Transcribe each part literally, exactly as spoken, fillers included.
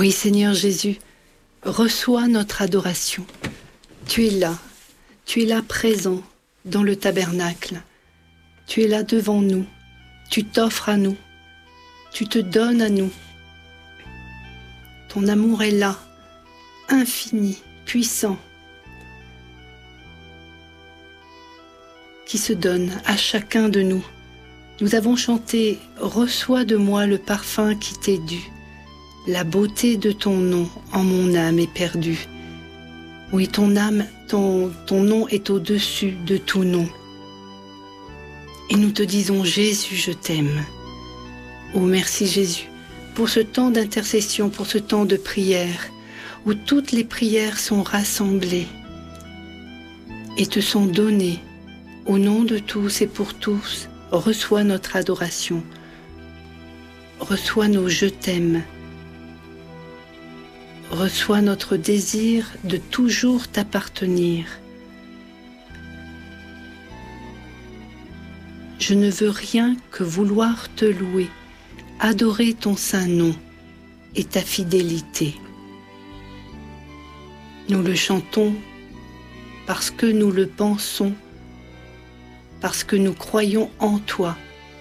Oui, Seigneur Jésus, reçois notre adoration. Tu es là, tu es là présent dans le tabernacle. Tu es là devant nous, tu t'offres à nous, tu te donnes à nous. Ton amour est là, infini, puissant, qui se donne à chacun de nous. Nous avons chanté « Reçois de moi le parfum qui t'est dû, la beauté de ton nom en mon âme est perdue. » Oui, ton âme, ton, ton nom est au-dessus de tout nom. Et nous te disons « Jésus, je t'aime ». Oh, merci Jésus, pour ce temps d'intercession, pour ce temps de prière, où toutes les prières sont rassemblées et te sont données. Au nom de tous et pour tous, reçois notre adoration, reçois nos « je t'aime », reçois notre désir de toujours t'appartenir. Je ne veux rien que vouloir te louer, adorer ton saint nom et ta fidélité. Nous le chantons parce que nous le pensons, parce que nous croyons en toi,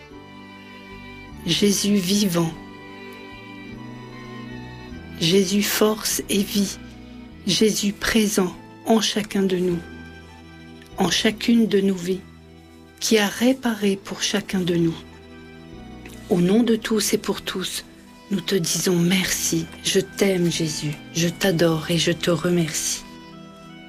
Jésus vivant, Jésus force et vie, Jésus présent en chacun de nous, en chacune de nos vies, qui a réparé pour chacun de nous. Au nom de tous et pour tous, nous te disons merci, je t'aime Jésus, je t'adore et je te remercie.